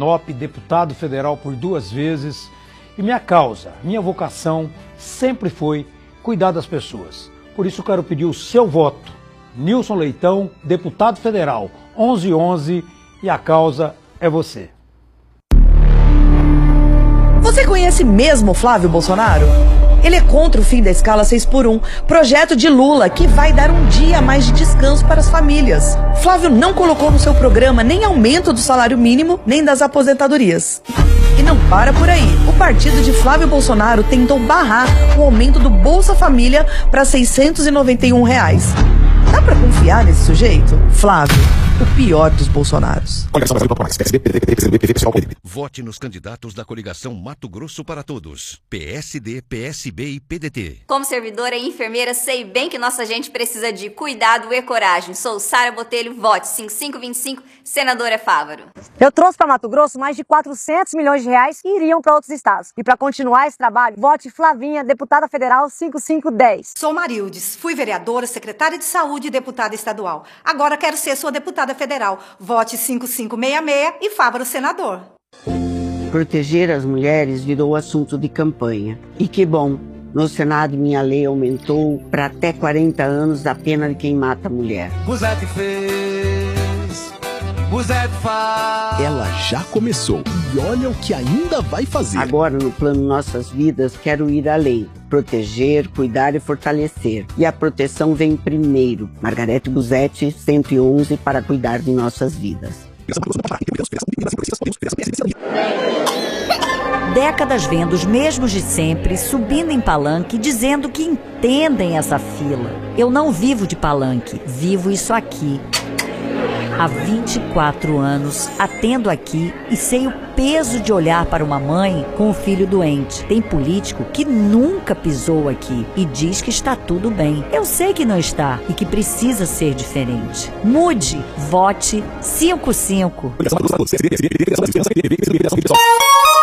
Sinop, deputado federal por 2 vezes. E minha causa, minha vocação sempre foi cuidar das pessoas. Por isso quero pedir o seu voto. Nilson Leitão, deputado federal, 1111, e a causa é você. Você conhece mesmo o Flávio Bolsonaro? Ele é contra o fim da escala 6x1, projeto de Lula que vai dar um dia a mais de descanso para as famílias. Flávio não colocou no seu programa nem aumento do salário mínimo, nem das aposentadorias. E não para por aí. O partido de Flávio Bolsonaro tentou barrar o aumento do Bolsa Família para R$ 691. Dá pra confiar nesse sujeito? Flávio, o pior dos Bolsonaros. Vote nos candidatos da coligação Mato Grosso para Todos. PSD, PSB e PDT. Como servidora e enfermeira, sei bem que nossa gente precisa de cuidado e coragem. Sou Sara Botelho, vote 5525, senadora Fávaro. Eu trouxe para Mato Grosso mais de 400 milhões de reais que iriam para outros estados. E para continuar esse trabalho, vote Flavinha, deputada federal 5510. Sou Marildes, fui vereadora, secretária de saúde e deputada estadual. Agora quero ser sua deputada federal. Vote 5566 e Fávaro senador. Proteger as mulheres virou assunto de campanha. E que bom, no Senado minha lei aumentou para até 40 anos a pena de quem mata a mulher. O Zé que fez, o Zé que faz. Ela já começou e olha o que ainda vai fazer. Agora, no plano Nossas Vidas, quero ir além. Proteger, cuidar e fortalecer. E a proteção vem primeiro. Margarete Busetti, 111, para cuidar de nossas vidas. Décadas vendo os mesmos de sempre subindo em palanque dizendo que entendem essa fila. Eu não vivo de palanque, vivo isso aqui. Há 24 anos atendo aqui e sei o peso de olhar para uma mãe com um filho doente. Tem político que nunca pisou aqui e diz que está tudo bem. Eu sei que não está e que precisa ser diferente. Mude, vote 55.